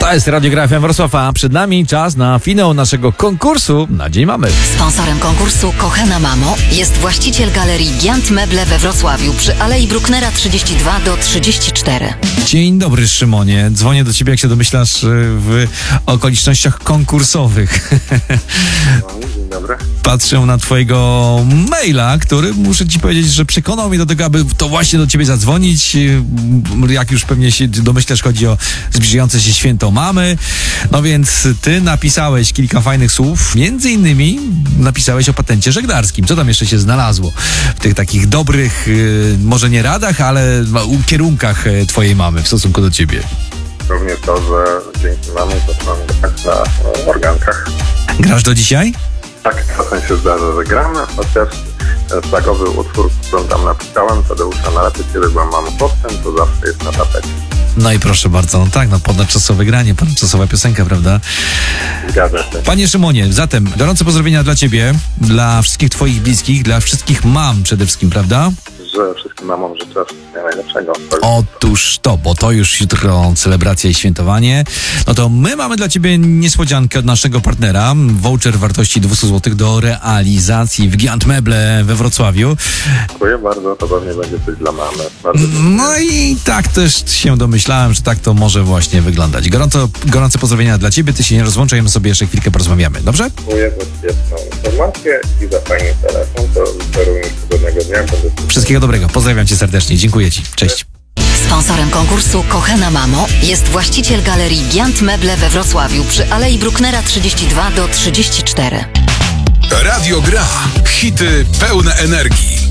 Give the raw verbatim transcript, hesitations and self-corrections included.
To jest Radio Gra F M Wrocław, a przed nami czas na finał naszego konkursu na Dzień Mamy. Sponsorem konkursu Kochana Mamo jest właściciel galerii Giant Meble we Wrocławiu przy Alei Brucknera trzydzieści dwa do trzydzieści cztery. Dzień dobry, Szymonie. Dzwonię do ciebie, jak się domyślasz, w okolicznościach konkursowych. Dzień dobry. Patrzę na twojego maila, który, muszę ci powiedzieć, że przekonał mnie do tego, aby to właśnie do ciebie zadzwonić. Jak już pewnie się domyślasz, chodzi o zbliżające się święto mamy. No więc ty napisałeś kilka fajnych słów. Między innymi napisałeś o patencie żeglarskim. Co tam jeszcze się znalazło w tych takich dobrych, może nie radach, ale kierunkach twojej mamy w stosunku do ciebie? Również to, że dzięki mamie zaczynam grać na organkach. Grasz do dzisiaj? Tak, czasem się zdarza, że gramy, chociaż flagowy utwór, którą tam napisałem, Tadeusza Nalepić, kiedy byłam mam chłopcem, to zawsze jest na tapecie. No i proszę bardzo, no tak, no ponadczasowe granie, ponadczasowa piosenka, prawda? Zgadza się. Panie Szymonie, zatem gorące pozdrowienia dla ciebie, dla wszystkich twoich bliskich, dla wszystkich mam przede wszystkim, prawda? Że wszystkim mamom życzę wszystkiego najlepszego. Otóż to, bo to już jutro celebracja i świętowanie. No to my mamy dla ciebie niespodziankę od naszego partnera. Voucher wartości dwieście złotych do realizacji w Giant Meble we Wrocławiu. Dziękuję bardzo, to pewnie będzie coś dla mamy. Bardzo No i tak też się domyślałem, że tak to może właśnie wyglądać. Gorąco, gorące pozdrowienia dla ciebie, ty się nie rozłączaj, my sobie jeszcze chwilkę porozmawiamy, dobrze? dziękuję za świetną informację i za fajny telefon. To życzę również pogodnego dnia. Będę Wszystkiego dobrego, pozdrawiam cię serdecznie, dziękuję ci, cześć. Sponsorem konkursu Kochana Mamo jest właściciel galerii Giant Meble we Wrocławiu przy Alei Brucknera trzydzieści dwa do trzydzieści cztery. Radio Gra. Hity pełne energii.